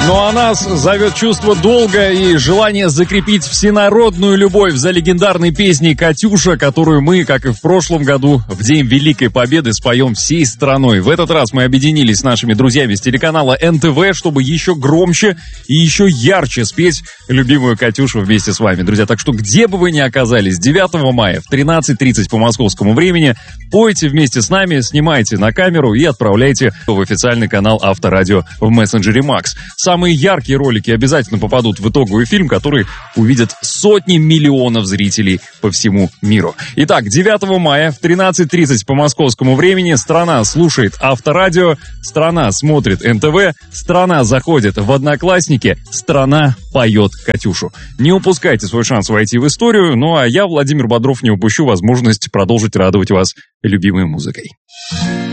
Ну а нас зовет чувство долга и желание закрепить всенародную любовь за легендарной песней «Катюша», которую мы, как и в прошлом году, в День Великой Победы споем всей страной. В этот раз мы объединились с нашими друзьями с телеканала НТВ, чтобы еще громче и еще ярче спеть любимую «Катюшу» вместе с вами, друзья. Так что где бы вы ни оказались, 9 мая в 13:30 по московскому времени, пойте вместе с нами, снимайте на камеру и отправляйте в официальный канал Авторадио в мессенджере Макс. Самые яркие ролики обязательно попадут в итоговый фильм, который увидят сотни миллионов зрителей по всему миру. Итак, 9 мая в 13:30 по московскому времени страна слушает Авторадио, страна смотрит НТВ, страна заходит в Одноклассники, страна поет «Катюшу». Не упускайте свой шанс войти в историю, ну а я, Владимир Бодров, не упущу возможность продолжить радовать вас любимой музыкой.